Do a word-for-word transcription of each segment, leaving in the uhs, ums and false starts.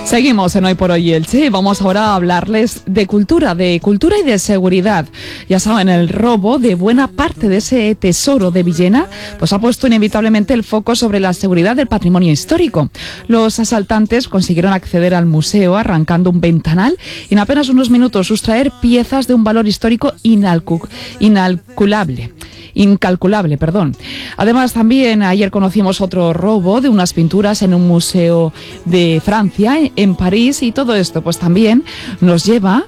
Seguimos en Hoy por Hoy Elche. Vamos ahora a hablarles de cultura, de cultura y de seguridad. Ya saben, el robo de buena parte de ese tesoro de Villena pues ha puesto inevitablemente el foco sobre la seguridad del patrimonio histórico. Los asaltantes consiguieron acceder al museo arrancando un ventanal y en apenas unos minutos sustraer piezas de un valor histórico inalcu- inalculable. Incalculable, perdón. Además, también ayer conocimos otro robo de unas pinturas en un museo de Francia, en París, y todo esto pues también nos lleva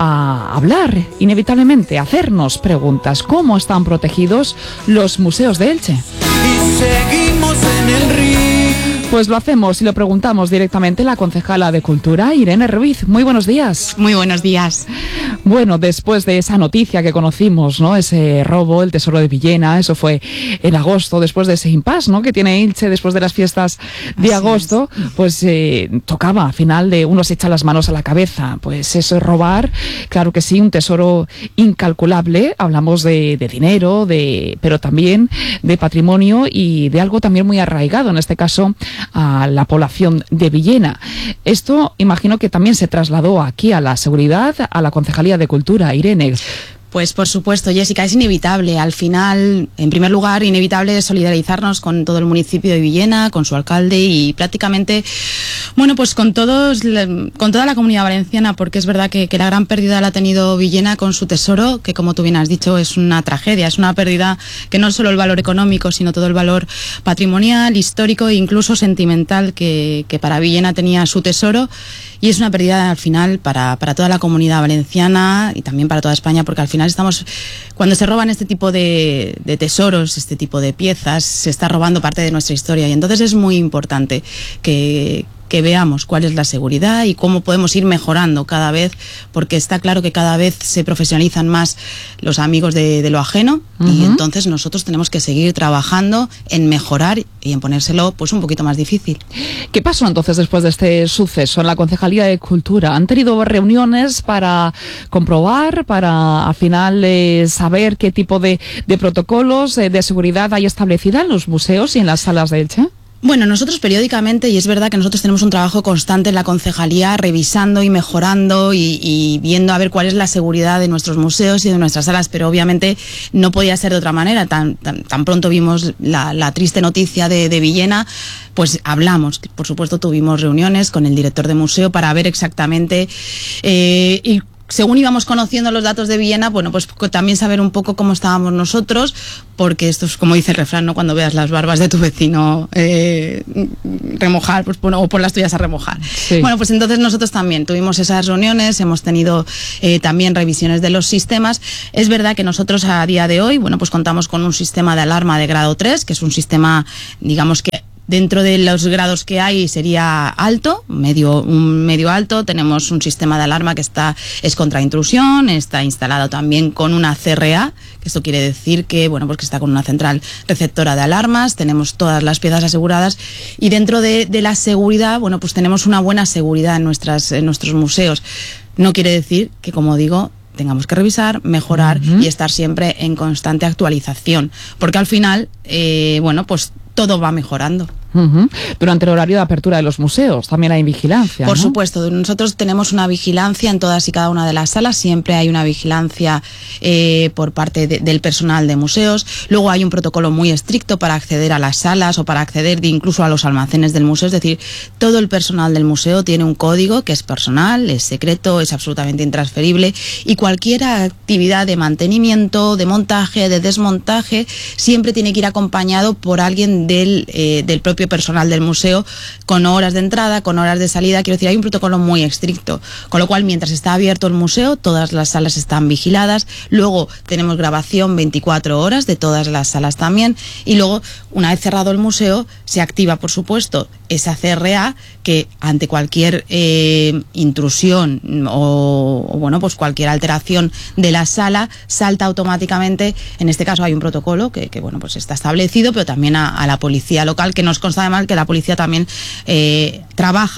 a hablar, inevitablemente, a hacernos preguntas. ¿Cómo están protegidos los museos de Elche? Y seguimos en el río. Pues lo hacemos y lo preguntamos directamente a la concejala de Cultura, Irene Ruiz. Muy buenos días. Muy buenos días. Bueno, después de esa noticia que conocimos, ¿no? Ese robo, el tesoro de Villena, eso fue en agosto, después de ese impasse, ¿no? Que tiene Elche después de las fiestas de Así agosto, es. pues eh, tocaba, al final de uno se echa las manos a la cabeza. Pues eso es robar, claro que sí, un tesoro incalculable. Hablamos de, de dinero, de, pero también de patrimonio y de algo también muy arraigado, en este caso, a la población de Villena. Esto imagino que también se trasladó aquí a la seguridad, a la Concejalía de Cultura. Irene. Pues por supuesto, Jessica, es inevitable. Al final, en primer lugar, inevitable solidarizarnos con todo el municipio de Villena, con su alcalde y prácticamente, bueno, pues con todos, con toda la comunidad valenciana, porque es verdad que, que la gran pérdida la ha tenido Villena con su tesoro, que como tú bien has dicho, es una tragedia, es una pérdida que no es solo el valor económico, sino todo el valor patrimonial, histórico e incluso sentimental que, que para Villena tenía su tesoro. Y es una pérdida al final para, para toda la comunidad valenciana y también para toda España, porque al final estamos, cuando se roban este tipo de, de tesoros, este tipo de piezas, se está robando parte de nuestra historia. Y entonces es muy importante que, que veamos cuál es la seguridad y cómo podemos ir mejorando cada vez, porque está claro que cada vez se profesionalizan más los amigos de, de lo ajeno. Uh-huh. Y entonces nosotros tenemos que seguir trabajando en mejorar y en ponérselo pues un poquito más difícil. ¿Qué pasó entonces después de este suceso en la Concejalía de Cultura? ¿Han tenido reuniones para comprobar, para al final eh, saber qué tipo de, de protocolos eh, de seguridad hay establecida en los museos y en las salas de Elche? Bueno, nosotros periódicamente, y es verdad que nosotros tenemos un trabajo constante en la concejalía, revisando y mejorando y, y viendo a ver cuál es la seguridad de nuestros museos y de nuestras salas, pero obviamente no podía ser de otra manera. Tan, tan, tan pronto vimos la, la triste noticia de, de Villena, pues hablamos. Por supuesto, tuvimos reuniones con el director de museo para ver exactamente eh, y según íbamos conociendo los datos de Villena, bueno, pues también saber un poco cómo estábamos nosotros, porque esto es como dice el refrán, ¿no? Cuando veas las barbas de tu vecino eh, remojar, pues bueno, o por las tuyas a remojar. Sí. Bueno, pues entonces nosotros también tuvimos esas reuniones, hemos tenido eh, también revisiones de los sistemas. Es verdad que nosotros a día de hoy, bueno, pues contamos con un sistema de alarma de grado tres, que es un sistema, digamos que dentro de los grados que hay sería alto, medio, un medio alto. Tenemos un sistema de alarma que está, es contra intrusión, está instalado también con una C R A, que esto quiere decir que, bueno, pues que está con una central receptora de alarmas, tenemos todas las piezas aseguradas y dentro de, de la seguridad, bueno, pues tenemos una buena seguridad en, nuestras, en nuestros museos. No quiere decir que, como digo, tengamos que revisar, mejorar uh-huh. y estar siempre en constante actualización, porque al final, eh, bueno, pues todo va mejorando. Uh-huh. Durante el horario de apertura de los museos también hay vigilancia, Por ¿no? supuesto, nosotros tenemos una vigilancia en todas y cada una de las salas, siempre hay una vigilancia eh, por parte de, del personal de museos. Luego hay un protocolo muy estricto para acceder a las salas o para acceder de incluso a los almacenes del museo, es decir, todo el personal del museo tiene un código que es personal, es secreto, es absolutamente intransferible y cualquier actividad de mantenimiento, de montaje, de desmontaje, siempre tiene que ir acompañado por alguien del, eh, del propio personal del museo, con horas de entrada, con horas de salida. Quiero decir, hay un protocolo muy estricto, con lo cual mientras está abierto el museo, todas las salas están vigiladas. Luego tenemos grabación veinticuatro horas de todas las salas también, y luego, una vez cerrado el museo, se activa, por supuesto, esa C R A que ante cualquier eh, intrusión o, o bueno, pues cualquier alteración de la sala salta automáticamente. En este caso hay un protocolo que, que bueno, pues está establecido, pero también a, a la policía local, que nos consta además que la policía también eh, trabaja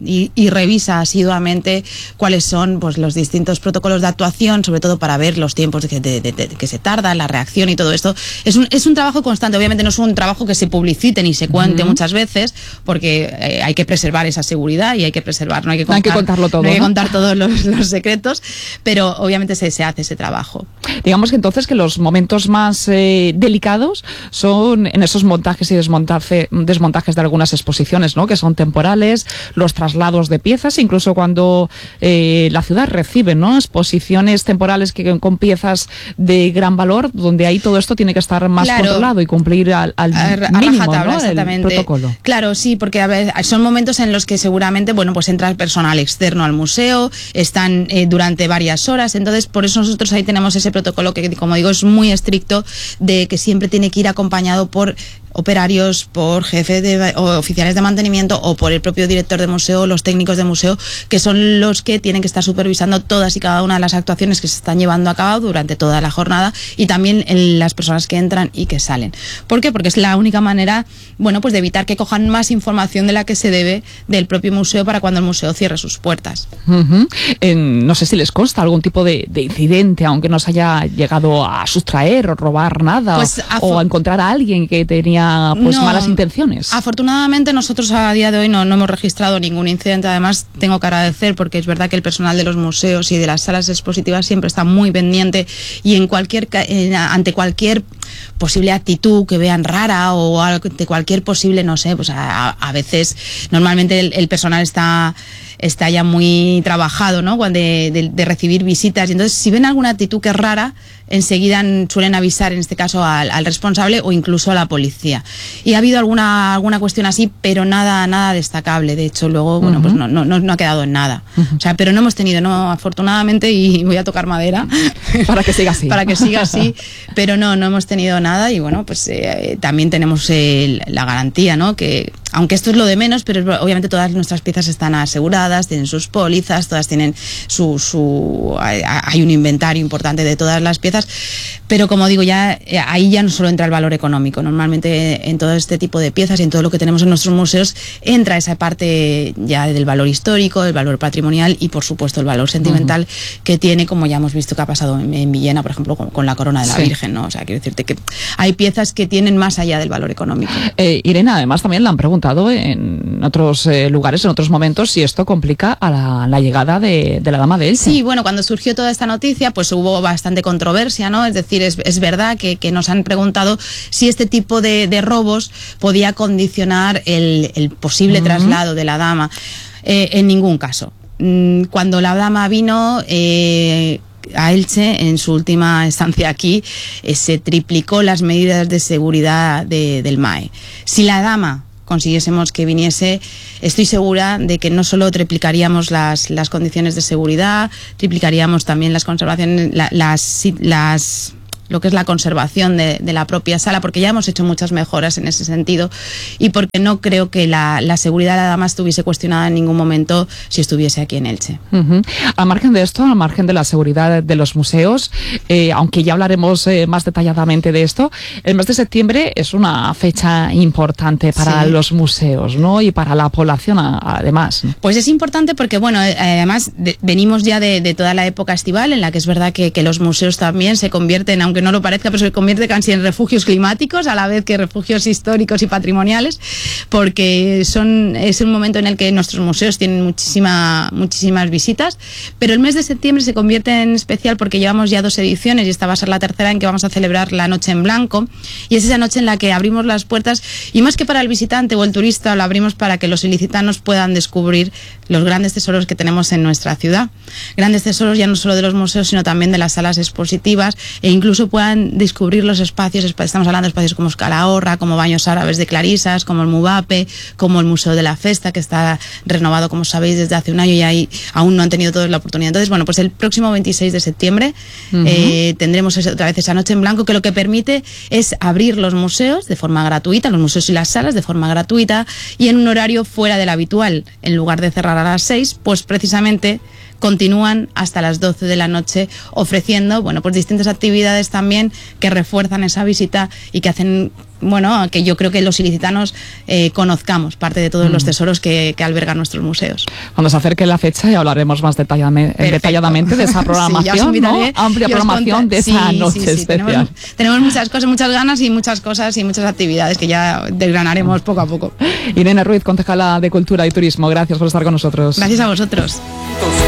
y, y revisa asiduamente cuáles son pues los distintos protocolos de actuación, sobre todo para ver los tiempos de que, de, de, de que se tarda, la reacción y todo esto. Es un, es un trabajo constante, obviamente no es un trabajo que se publicite ni se cuente uh-huh. muchas veces, porque eh, hay que preservar esa seguridad y hay que preservar, no hay que, contar, hay que contarlo todo, no hay que ¿no? contar todos los, los secretos, pero obviamente se, se hace ese trabajo. Digamos que entonces que los momentos más eh, delicados son en esos montajes y desmontaje, desmontajes de algunas exposiciones, ¿no? Que son temporales, los traslados de piezas, incluso cuando eh, la ciudad recibe, ¿no? exposiciones temporales que con piezas de gran valor, donde ahí todo esto tiene que estar más claro. controlado y cumplir al, al a, a mínimo, rajatabla, ¿no? exactamente. El protocolo. Claro, sí, porque a ver, son momentos en los que seguramente, bueno, pues entra el personal externo al museo, están eh, durante varias horas, entonces por eso nosotros ahí tenemos ese protocolo que, como digo, es muy estricto, de que siempre tiene que ir acompañado por operarios, por jefes de, o oficiales de mantenimiento o por el propio director de museo, los técnicos de museo, que son los que tienen que estar supervisando todas y cada una de las actuaciones que se están llevando a cabo durante toda la jornada, y también en las personas que entran y que salen. ¿Por qué? Porque es la única manera, bueno, pues de evitar que cojan más información de la que se debe del propio museo para cuando el museo cierre sus puertas. Uh-huh. En, no sé si les consta algún tipo de, de incidente, aunque no se haya llegado a sustraer o robar nada, pues o, o a encontrar a alguien que tenía pues no, malas intenciones. Afortunadamente nosotros a día de hoy no, no hemos registrado ningún incidente. Además tengo que agradecer, porque es verdad que el personal de los museos y de las salas expositivas siempre está muy pendiente, y en cualquier eh, ante cualquier posible actitud que vean rara o ante cualquier posible, no sé, pues a, a veces normalmente el, el personal está está ya muy trabajado, ¿no? De, de, de recibir visitas, y entonces si ven alguna actitud que es rara, enseguida suelen avisar, en este caso al, al responsable o incluso a la policía. Y ha habido alguna alguna cuestión así, pero nada nada destacable. De hecho, luego, bueno, uh-huh. pues no, no, no ha quedado en nada. Uh-huh. O sea, pero no hemos tenido, no, afortunadamente, y voy a tocar madera para que siga así. para que siga así, pero no, no hemos tenido nada. Y bueno, pues eh, también tenemos eh, la garantía, ¿no? Que aunque esto es lo de menos, pero obviamente todas nuestras piezas están aseguradas, tienen sus pólizas, todas tienen su, su hay, hay un inventario importante de todas las piezas, pero como digo, ya ahí ya no solo entra el valor económico. Normalmente en todo este tipo de piezas y en todo lo que tenemos en nuestros museos entra esa parte ya del valor histórico, el valor patrimonial y por supuesto el valor sentimental uh-huh. que tiene, como ya hemos visto que ha pasado en, en Villena, por ejemplo, con, con la corona de la sí. Virgen, ¿no? O sea, quiero decirte que hay piezas que tienen más allá del valor económico. Eh, Irene, además también la han preguntado en otros eh, lugares, en otros momentos, si esto complica a la, la llegada de, de la Dama de Elche. Sí, bueno, cuando surgió toda esta noticia, pues hubo bastante controversia, ¿no? Es decir, es, es verdad que, que nos han preguntado si este tipo de, de robos podía condicionar el, el posible uh-huh. traslado de la Dama. Eh, en ningún caso. Cuando la Dama vino eh, a Elche, en su última estancia aquí, eh, se triplicó las medidas de seguridad de, del M A E. Si la Dama consiguiésemos que viniese, estoy segura de que no solo triplicaríamos las, las condiciones de seguridad, triplicaríamos también las conservaciones, la, las, las lo que es la conservación de, de la propia sala, porque ya hemos hecho muchas mejoras en ese sentido y porque no creo que la, la seguridad de la Dama estuviese cuestionada en ningún momento si estuviese aquí en Elche. Uh-huh. Al margen de esto, al margen de la seguridad de los museos, eh, aunque ya hablaremos eh, más detalladamente de esto, el mes de septiembre es una fecha importante para sí. los museos, ¿no? Y para la población a, además. Pues es importante porque, bueno, eh, además de, venimos ya de, de toda la época estival, en la que es verdad que, que los museos también se convierten, aunque no lo parezca, pero se convierte casi en refugios climáticos, a la vez que refugios históricos y patrimoniales, porque son es un momento en el que nuestros museos tienen muchísima, muchísimas visitas, pero el mes de septiembre se convierte en especial porque llevamos ya dos ediciones y esta va a ser la tercera en que vamos a celebrar la Noche en Blanco, y es esa noche en la que abrimos las puertas, y más que para el visitante o el turista, lo abrimos para que los ilicitanos puedan descubrir los grandes tesoros que tenemos en nuestra ciudad. Grandes tesoros ya no solo de los museos, sino también de las salas expositivas, e incluso puedan descubrir los espacios, estamos hablando de espacios como Calahorra, como Baños Árabes de Clarisas, como el Mubape, como el Museo de la Festa, que está renovado, como sabéis, desde hace un año y ahí aún no han tenido todos la oportunidad. Entonces, bueno, pues el próximo veintiséis de septiembre uh-huh. eh, tendremos otra vez esa Noche en Blanco, que lo que permite es abrir los museos de forma gratuita, los museos y las salas de forma gratuita y en un horario fuera del habitual. En lugar de cerrar a las seis, pues precisamente continúan hasta las doce de la noche ofreciendo, bueno, pues distintas actividades también que refuerzan esa visita y que hacen bueno, que yo creo que los ilicitanos eh, conozcamos parte de todos mm. los tesoros que, que albergan nuestros museos. Cuando se acerque la fecha ya hablaremos más detalladamente, detalladamente de esa programación, sí, ¿no? Amplia programación de esa sí, noche sí, sí, especial. Tenemos, tenemos muchas cosas, muchas ganas y muchas cosas y muchas actividades que ya desgranaremos poco a poco. Irene Ruiz, concejala de Cultura y Turismo, gracias por estar con nosotros. Gracias a vosotros.